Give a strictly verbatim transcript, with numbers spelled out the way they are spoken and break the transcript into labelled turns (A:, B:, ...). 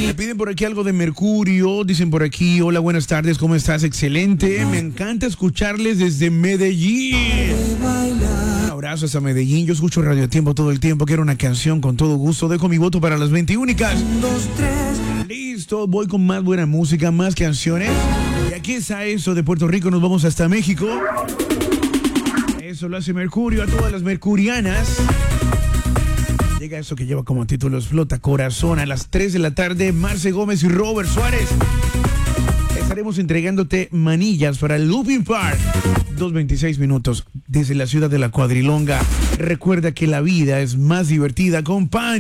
A: Me piden por aquí algo de Mercurio. Dicen por aquí, hola, buenas tardes, ¿cómo estás? Excelente. Me encanta escucharles desde Medellín. Un abrazo hasta Medellín. Yo escucho Radio Tiempo todo el tiempo. Quiero una canción con todo gusto. Dejo mi voto para las veintiúnicas. Listo, voy con más buena música, más canciones. Y aquí está eso de Puerto Rico. Nos vamos hasta México. Eso lo hace Mercurio a todas las mercurianas. Llega eso que lleva como título Explota Corazón a las tres de la tarde. Marce Gómez y Robert Suárez. Estaremos entregándote manillas para el Looping Park. dos veintiséis minutos desde la ciudad de la Cuadrilonga. Recuerda que la vida es más divertida con pan.